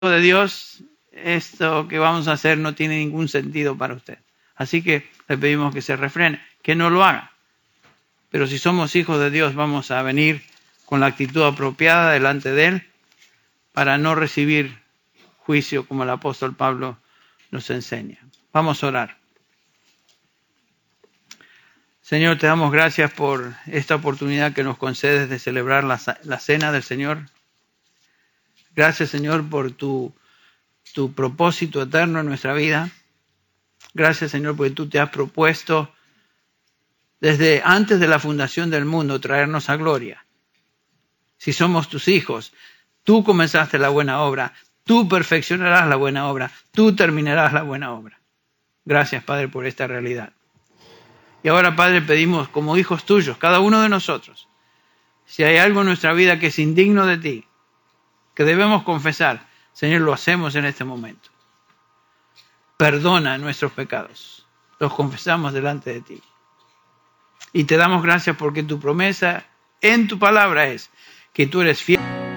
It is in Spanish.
de Dios, esto que vamos a hacer no tiene ningún sentido para usted. Así que le pedimos que se refrene, que no lo haga. Pero si somos hijos de Dios, vamos a venir con la actitud apropiada delante de Él para no recibir juicio como el apóstol Pablo nos enseña. Vamos a orar. Señor, te damos gracias por esta oportunidad que nos concedes de celebrar la cena del Señor. Gracias, Señor, por tu propósito eterno en nuestra vida. Gracias, Señor, porque tú te has propuesto desde antes de la fundación del mundo traernos a gloria. Si somos tus hijos, tú comenzaste la buena obra, tú perfeccionarás la buena obra, tú terminarás la buena obra. Gracias, Padre, por esta realidad. Y ahora, Padre, pedimos como hijos tuyos, cada uno de nosotros, si hay algo en nuestra vida que es indigno de ti, que debemos confesar, Señor, lo hacemos en este momento. Perdona nuestros pecados, los confesamos delante de ti. Y te damos gracias porque tu promesa en tu palabra es que tú eres fiel.